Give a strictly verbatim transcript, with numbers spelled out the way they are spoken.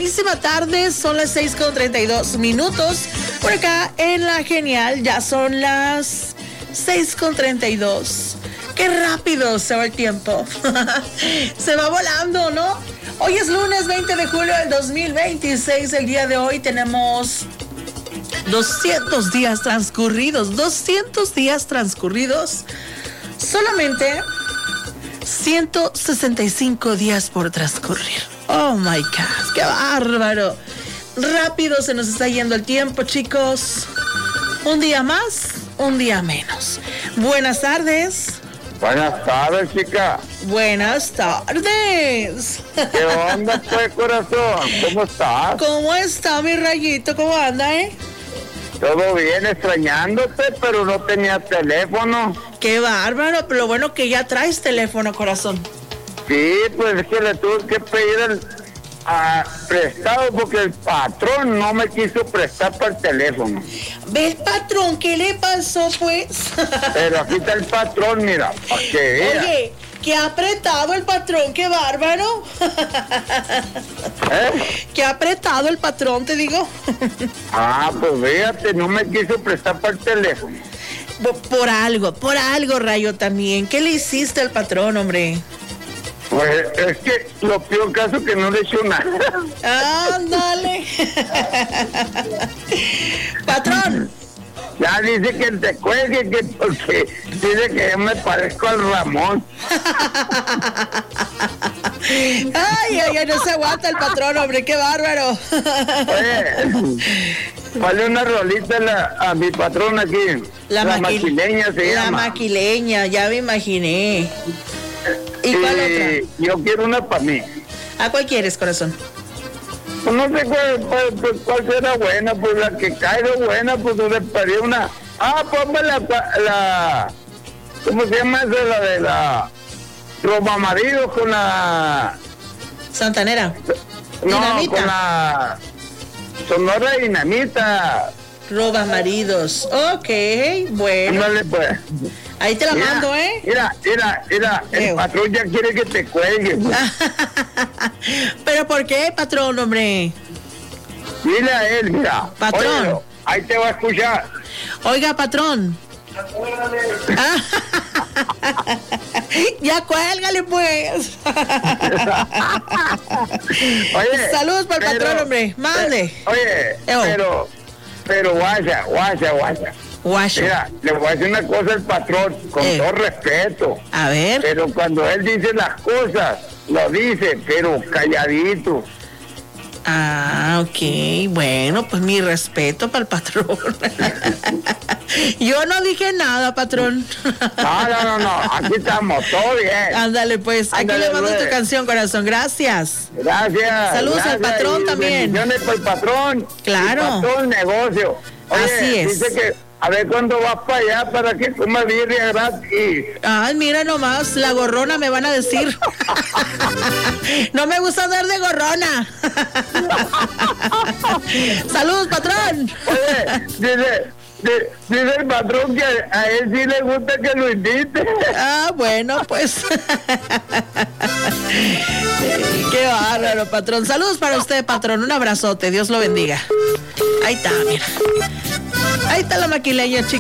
buenísima tarde, son las seis con treinta y dos minutos. Por acá en La Genial ya son las seis con treinta y dos. Qué rápido se va el tiempo. Se va volando, ¿no? Hoy es lunes veinte de julio del dos mil veintiséis. El día de hoy tenemos doscientos días transcurridos. doscientos días transcurridos. Solamente ciento sesenta y cinco días por transcurrir. Oh my God, qué bárbaro. Rápido se nos está yendo el tiempo, chicos. Un día más, un día menos. Buenas tardes. Buenas tardes, chica. Buenas tardes. ¿Qué onda, pues, corazón? ¿Cómo estás? ¿Cómo está mi rayito? ¿Cómo anda, eh? Todo bien, extrañándote, pero no tenía teléfono. Qué bárbaro, pero lo bueno que ya traes teléfono, corazón. Sí, pues es que le tuve que pedir el a, prestado porque el patrón no me quiso prestar para el teléfono. ¿Ve el patrón? ¿Qué le pasó, pues? Pero aquí está el patrón, mira, para que vea. Oye, qué apretado el patrón, qué bárbaro. ¿Eh? Qué apretado el patrón, te digo. Ah, pues fíjate, no me quiso prestar para el teléfono. Por, por algo, por algo, Rayo, también. ¿Qué le hiciste al patrón, hombre? Pues es que lo peor caso que no le he hecho nada. Ándale. Patrón. Ya dice que te cuelgue, que porque dice que yo me parezco al Ramón. Ay, ay, ay, no se aguanta el patrón, hombre, qué bárbaro. Oye, vale una rolita la, a mi patrón aquí. La, la maquil- maquileña se la llama. La maquileña, ya me imaginé. ¿Y cuál otra? Yo quiero una para mí. ¿A cuál quieres, corazón? Pues no sé cuál, cuál, cuál será buena, pues la que caiga buena, pues le pedí una. Ah, ponme la, la, ¿cómo se llama esa? La de la Roma Marido con la... Santanera. No, Dinamita. con la Sonora Dinamita. Roba maridos. Ok, bueno. Ándale, pues. Ahí te la Mira, mando, ¿eh? Mira, mira, mira, el Eo. patrón ya quiere que te cuelgue. Pues. ¿Pero por qué, patrón, hombre? Dile a él, mira. Patrón. Óyelo, ahí te va a escuchar. Oiga, patrón. Ya cuélgale, pues. Oye. Saludos para el pero, patrón, hombre. Mande. Oye, Eo. pero, pero guacha, guacha, guacha. Guacho. Mira, le voy a decir una cosa al patrón, con Eh. todo respeto. A ver. Pero cuando él dice las cosas, lo dice, pero calladito. Ah, ok. Bueno, pues mi respeto para el patrón. Yo no dije nada, patrón. No, no, no, no, aquí estamos, todo bien. Ándale, pues. Aquí Ándale, le mando güey. tu canción, corazón. Gracias. Gracias. Saludos al gracias, patrón y también. bendiciones para el patrón. Claro. Y para todo el negocio. Oye, Así es. Dice que a ver cuándo vas para allá para que coma birria gratis. Ay, mira nomás, la gorrona me van a decir. No me gusta andar de gorrona. Saludos, patrón. Oye, dice, dice, dice el patrón que a él sí le gusta que lo invite. Ah, bueno, pues. Qué bárbaro, patrón. Saludos para usted, patrón. Un abrazote. Dios lo bendiga. Ahí está, mira. Ahí está la maquileña, chicos.